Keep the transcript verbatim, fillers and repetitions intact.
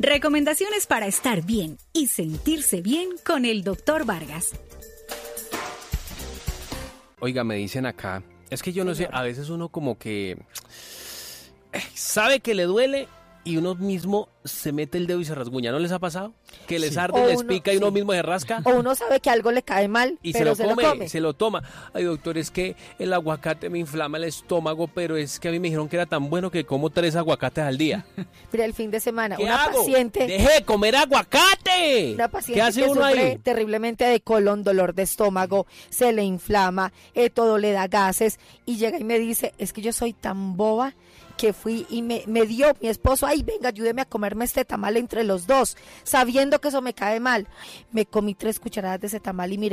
Recomendaciones para estar bien y sentirse bien con el doctor Vargas. Oiga, me dicen acá, es que yo no sé, a veces uno como que eh, sabe que le duele y uno mismo se mete el dedo y se rasguña. ¿No les ha pasado? Que les Sí. arde, O les uno- pica y sí. uno mismo se rasca. O uno sabe que algo le cae mal, Y se pero lo, se come, lo come. se lo toma. Ay, doctor, es que el aguacate me inflama el estómago, pero es que a mí me dijeron que era tan bueno que como tres aguacates al día. Mira, el fin de semana, ¿Qué una hago? paciente... ¡Deje de comer aguacate! Una paciente ¿Qué hace que uno sufre ahí? terriblemente de colon, dolor de estómago, se le inflama, eh, todo le da gases y llega y me dice, es que yo soy tan boba que fui y me, me dio mi esposo, ay, venga, ayúdeme a comerme este tamal entre los dos, sabiendo que eso me cae mal. Me comí tres cucharadas de ese tamal y mire